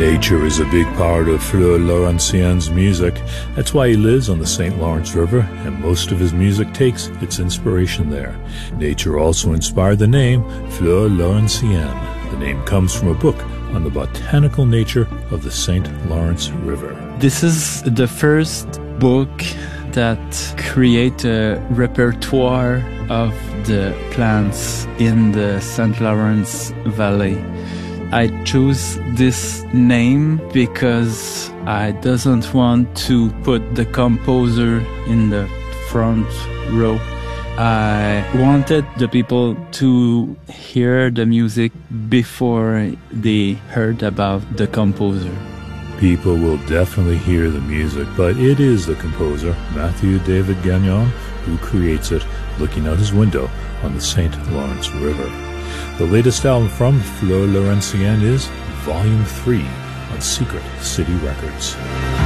Nature is a big part of Fleur Laurentien's music. That's why he lives on the St. Lawrence River, and most of his music takes its inspiration there. Nature also inspired the name Fleur Laurentienne. The name comes from a book on the botanical nature of the St. Lawrence River. This is the first book that create a repertoire of the plants in the St. Lawrence Valley. I choose this name because I doesn't want to put the composer in the front row. I wanted the people to hear the music before they heard about the composer. People will definitely hear the music, but it is the composer, Matthew David Gagnon, who creates it, looking out his window on the St. Lawrence River. The latest album from Fleur Laurentienne is Volume 3 on Secret City Records.